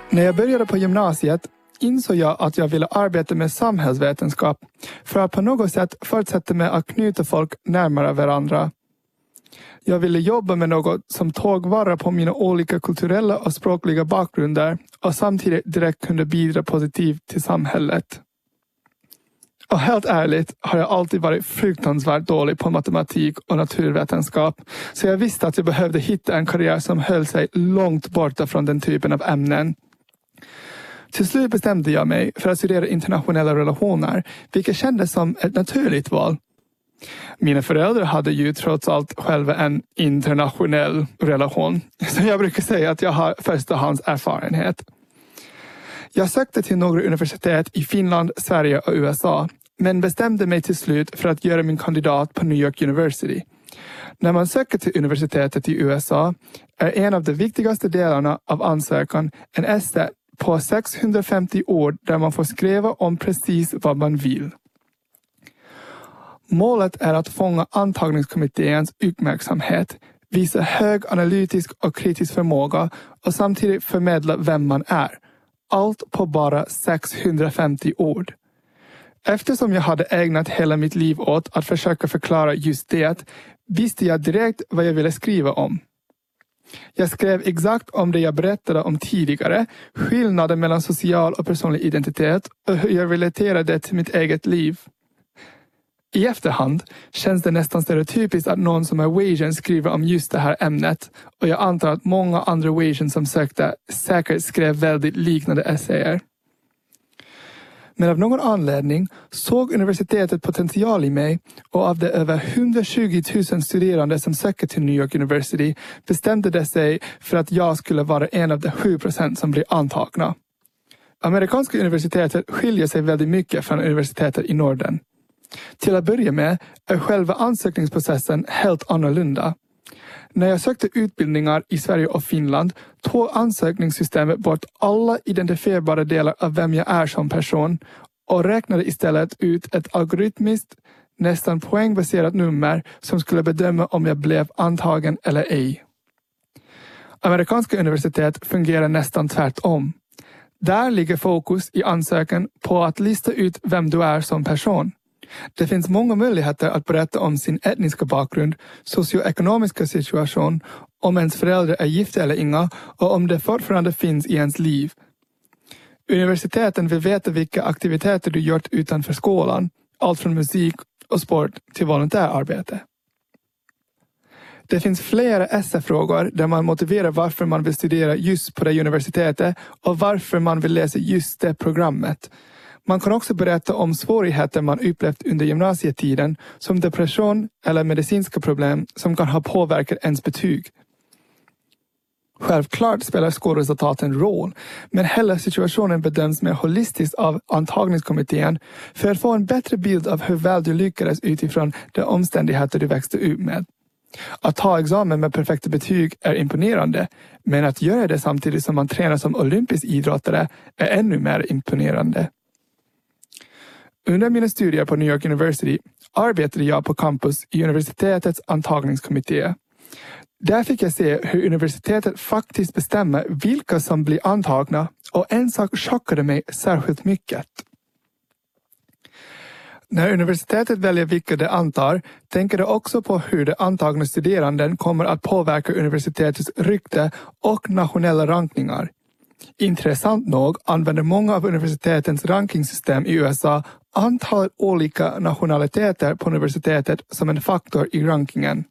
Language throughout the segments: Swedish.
När jag började på gymnasiet insåg jag att jag ville arbeta med samhällsvetenskap för att på något sätt fortsätta med att knyta folk närmare varandra. Jag ville jobba med något som tog vara på mina olika kulturella och språkliga bakgrunder och samtidigt direkt kunde bidra positivt till samhället. Och helt ärligt har jag alltid varit fruktansvärt dålig på matematik och naturvetenskap, så jag visste att jag behövde hitta en karriär som höll sig långt borta från den typen av ämnen. Till slut bestämde jag mig för att studera internationella relationer, vilket kändes som ett naturligt val. Mina föräldrar hade ju trots allt själva en internationell relation, så jag brukar säga att jag har förstahands erfarenhet. Jag sökte till några universitet i Finland, Sverige och USA, men bestämde mig till slut för att göra min kandidat på New York University. När man söker till universitetet i USA är en av de viktigaste delarna av ansökan en essä på 650 ord där man får skriva om precis vad man vill. Målet är att fånga antagningskommitténs uppmärksamhet, visa hög analytisk och kritisk förmåga och samtidigt förmedla vem man är. Allt på bara 650 ord. Eftersom jag hade ägnat hela mitt liv åt att försöka förklara just det, visste jag direkt vad jag ville skriva om. Jag skrev exakt om det jag berättade om tidigare, skillnaden mellan social och personlig identitet och hur jag relaterade det till mitt eget liv. I efterhand känns det nästan stereotypiskt att någon som är Wasian skriver om just det här ämnet, och jag antar att många andra Wasian som sökte säkert skrev väldigt liknande essäer. Men av någon anledning såg universitetet potential i mig, och av de över 120 000 studerande som söker till New York University bestämde det sig för att jag skulle vara en av de 7% som blir antagna. Amerikanska universitetet skiljer sig väldigt mycket från universitetet i Norden. Till att börja med är själva ansökningsprocessen helt annorlunda. När jag sökte utbildningar i Sverige och Finland tog ansökningssystemet bort alla identifierbara delar av vem jag är som person och räknade istället ut ett algoritmiskt, nästan poängbaserat nummer som skulle bedöma om jag blev antagen eller ej. Amerikanska universitet fungerar nästan tvärtom. Där ligger fokus i ansökan på att lista ut vem du är som person. Det finns många möjligheter att berätta om sin etniska bakgrund, socioekonomiska situation, om ens föräldrar är gifta eller inga och om det fortfarande finns i ens liv. Universiteten vill veta vilka aktiviteter du gjort utanför skolan, allt från musik och sport till volontärarbete. Det finns flera essayfrågor där man motiverar varför man vill studera just på det universitetet och varför man vill läsa just det programmet. Man kan också berätta om svårigheter man upplevt under gymnasietiden, som depression eller medicinska problem som kan ha påverkat ens betyg. Självklart spelar skolresultaten roll, men hela situationen bedöms mer holistiskt av antagningskommittén för att få en bättre bild av hur väl du lyckades utifrån de omständigheter du växte upp med. Att ta examen med perfekta betyg är imponerande, men att göra det samtidigt som man tränar som olympisk idrottare är ännu mer imponerande. Under mina studier på New York University arbetade jag på campus i universitetets antagningskommitté. Där fick jag se hur universitetet faktiskt bestämmer vilka som blir antagna, och en sak chockade mig särskilt mycket. När universitetet väljer vilka det antar tänker det också på hur de antagna studeranden kommer att påverka universitetets rykte och nationella rankningar. Intressant nog använder många av universitetens rankingsystem i USA antalet olika nationaliteter på universitetet som en faktor i rankingen.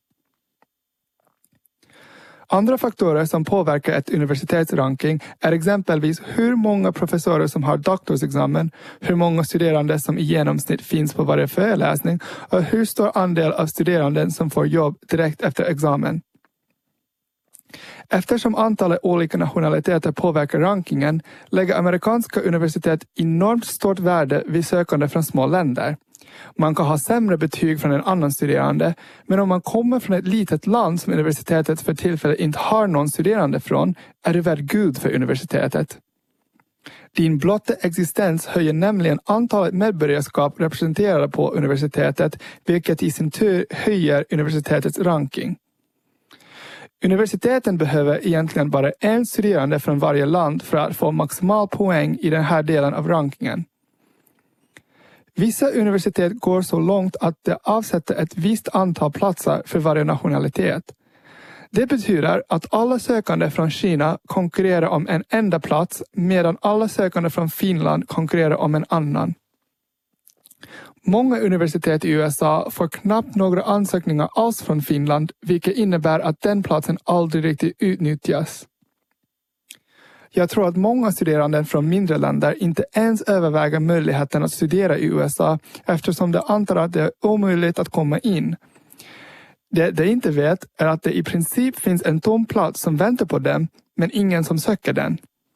Andra faktorer som påverkar ett universitets ranking är exempelvis hur många professorer som har doktorsexamen, hur många studerande som i genomsnitt finns på varje föreläsning och hur stor andel av studerande som får jobb direkt efter examen. Eftersom antalet olika nationaliteter påverkar rankingen lägger amerikanska universitet enormt stort värde vid sökande från små länder. Man kan ha sämre betyg från en annan studerande, men om man kommer från ett litet land som universitetet för tillfället inte har någon studerande från, är det värd guld för universitetet. Din blotta existens höjer nämligen antalet medborgarskap representerade på universitetet, vilket i sin tur höjer universitetets ranking. Universiteten behöver egentligen bara en studerande från varje land för att få maximal poäng i den här delen av rankingen. Vissa universitet går så långt att de avsätter ett visst antal platser för varje nationalitet. Det betyder att alla sökande från Kina konkurrerar om en enda plats medan alla sökande från Finland konkurrerar om en annan. Många universitet i USA får knappt några ansökningar alls från Finland, vilket innebär att den platsen aldrig riktigt utnyttjas. Jag tror att många studerande från mindre länder inte ens överväger möjligheten att studera i USA eftersom de antar att det är omöjligt att komma in. Det de inte vet är att det i princip finns en tom plats som väntar på dem, men ingen som söker den.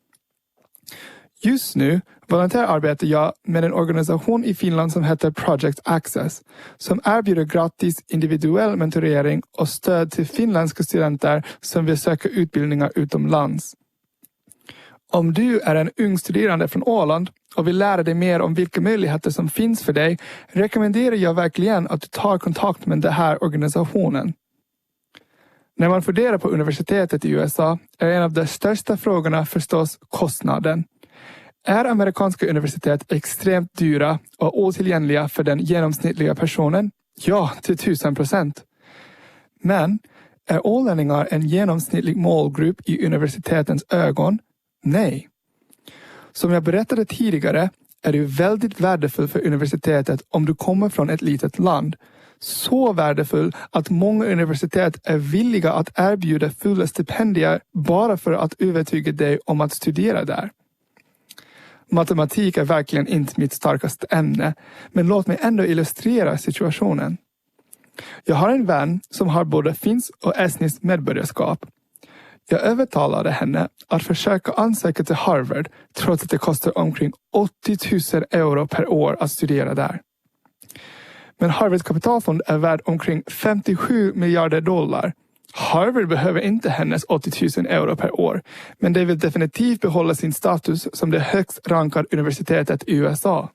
Just nu volontärarbetar jag med en organisation i Finland som heter Project Access, som erbjuder gratis individuell mentorering och stöd till finländska studenter som vill söka utbildningar utomlands. Om du är en ung studerande från Åland och vill lära dig mer om vilka möjligheter som finns för dig, rekommenderar jag verkligen att du tar kontakt med den här organisationen. När man funderar på universitetet i USA är en av de största frågorna förstås kostnaden. Är amerikanska universitet extremt dyra och otillgängliga för den genomsnittliga personen? Ja, till 1000%. Men är ålänningar en genomsnittlig målgrupp i universitetens ögon? Nej. Som jag berättade tidigare är det väldigt värdefullt för universitetet om du kommer från ett litet land. Så värdefull att många universitet är villiga att erbjuda fulla stipendier bara för att övertyga dig om att studera där. Matematik är verkligen inte mitt starkaste ämne, men låt mig ändå illustrera situationen. Jag har en vän som har både finskt och estniskt medborgarskap. Jag övertalade henne att försöka ansöka till Harvard trots att det kostar omkring 80 000 euro per år att studera där. Men Harvards kapitalfond är värd omkring 57 miljarder dollar. Harvard behöver inte hennes 80 000 euro per år, men det vill definitivt behålla sin status som det högst rankade universitetet i USA.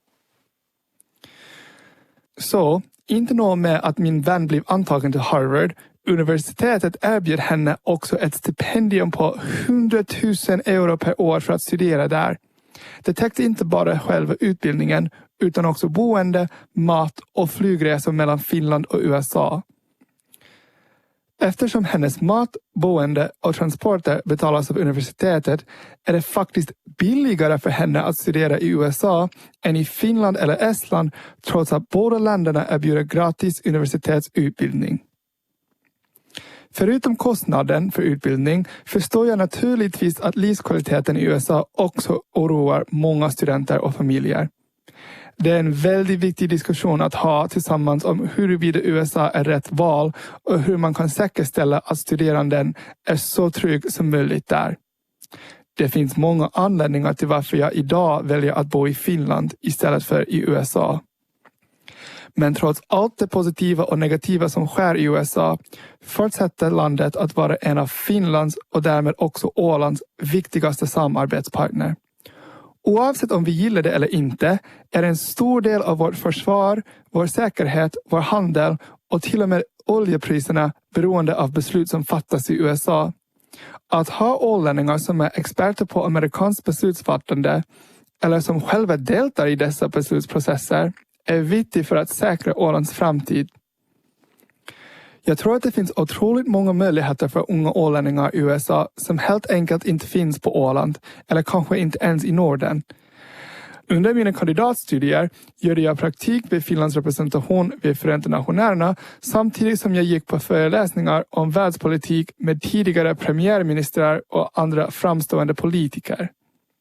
Så, inte nog med att min vän blev antagen till Harvard, universitetet erbjöd henne också ett stipendium på 100 000 euro per år för att studera där. Det täckte inte bara själva utbildningen utan också boende, mat och flygresor mellan Finland och USA. Eftersom hennes mat, boende och transporter betalas av universitetet är det faktiskt billigare för henne att studera i USA än i Finland eller Estland trots att båda länderna erbjuder gratis universitetsutbildning. Förutom kostnaden för utbildning förstår jag naturligtvis att livskvaliteten i USA också oroar många studenter och familjer. Det är en väldigt viktig diskussion att ha tillsammans om huruvida USA är rätt val och hur man kan säkerställa att studeranden är så trygg som möjligt där. Det finns många anledningar till varför jag idag väljer att bo i Finland istället för i USA. Men trots allt det positiva och negativa som sker i USA fortsätter landet att vara en av Finlands och därmed också Ålands viktigaste samarbetspartner. Oavsett om vi gillar det eller inte är en stor del av vårt försvar, vår säkerhet, vår handel och till och med oljepriserna beroende av beslut som fattas i USA. Att ha ålänningar som är experter på amerikanskt beslutsfattande eller som själva deltar i dessa beslutsprocesser är viktigt för att säkra Ålands framtid. Jag tror att det finns otroligt många möjligheter för unga ålänningar i USA som helt enkelt inte finns på Åland eller kanske inte ens i Norden. Under mina kandidatstudier gjorde jag praktik vid Finlands representation vid Förenta Nationerna samtidigt som jag gick på föreläsningar om världspolitik med tidigare premiärministrar och andra framstående politiker.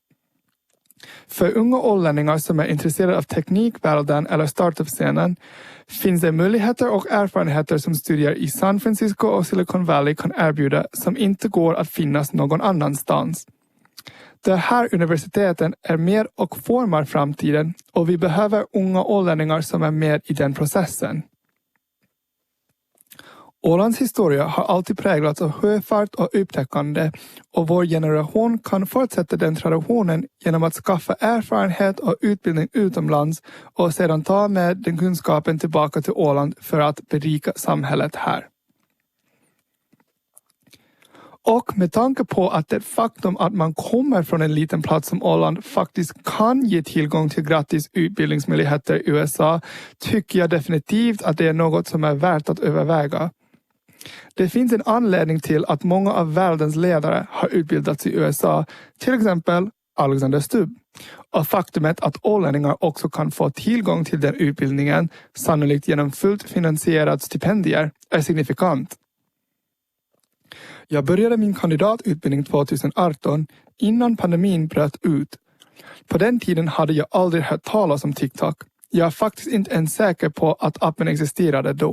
För unga ålänningar som är intresserade av teknikvärlden eller startup-scenen finns det möjligheter och erfarenheter som studier i San Francisco och Silicon Valley kan erbjuda som inte går att finnas någon annanstans. De här universiteten är med och formar framtiden och vi behöver unga ålänningar som är med i den processen. Ålands historia har alltid präglats av sjöfart och upptäckande och vår generation kan fortsätta den traditionen genom att skaffa erfarenhet och utbildning utomlands och sedan ta med den kunskapen tillbaka till Åland för att berika samhället här. Och med tanke på att det faktum att man kommer från en liten plats som Åland faktiskt kan ge tillgång till gratis utbildningsmöjligheter i USA, tycker jag definitivt att det är något som är värt att överväga. Det finns en anledning till att många av världens ledare har utbildats i USA, till exempel Alexander Stubb. Och faktumet att ålänningar också kan få tillgång till den utbildningen, sannolikt genom fullt finansierade stipendier, är signifikant. Jag började min kandidatutbildning 2018 innan pandemin bröt ut. På den tiden hade jag aldrig hört talas om TikTok. Jag är faktiskt inte ens säker på att appen existerade då.